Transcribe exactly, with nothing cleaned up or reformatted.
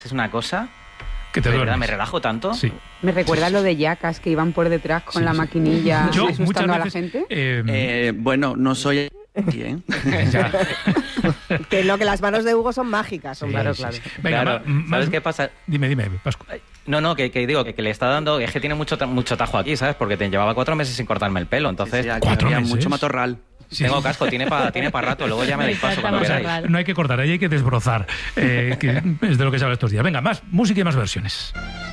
Es una cosa... Que te ¿De duermes. verdad me relajo tanto? Sí. Me recuerda lo de yacas que iban por detrás con Sí, la sí. maquinilla Yo asustando muchas a la veces, gente. eh, Eh, bueno, no soy... Bien. ya. Que no, que las manos de Hugo son mágicas. Son Sí, claro, sí, claro. sí. Venga, Claro, ma- más- ¿sabes qué pasa? Dime, dime, Pascu. No, no, que, que digo, que, que le está dando... Es que tiene mucho, ta- mucho tajo aquí, ¿sabes? Porque te llevaba cuatro meses sin cortarme el pelo, entonces... Sí, sí, aquí ¿Cuatro había meses? mucho matorral. Sí, tengo sí. casco, tiene para tiene pa rato, luego ya me dais paso cuando Vamos a queráis. hablar. No hay que cortar, ahí hay que desbrozar, eh, que es de lo que se habla estos días. Venga, más música y más versiones.